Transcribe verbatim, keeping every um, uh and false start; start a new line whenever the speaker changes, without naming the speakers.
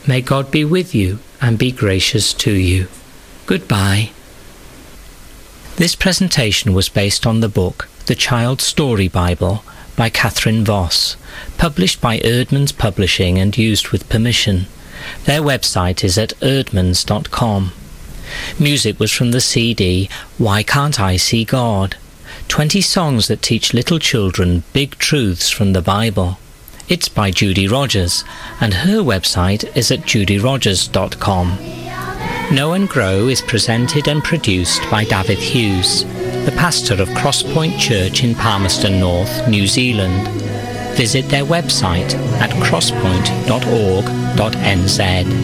May God be with you and be gracious to you. Goodbye. This presentation was based on the book The Child Story Bible by Catherine Voss, published by Erdman's Publishing and used with permission. Their website is at erdmans dot com. Music was from the C D Why Can't I See God? twenty songs that teach little children big truths from the Bible. It's by Judy Rogers, and her website is at judy rogers dot com. Know and Grow is presented and produced by David Hughes, the pastor of Crosspoint Church in Palmerston North, New Zealand. Visit their website at crosspoint dot org dot n z.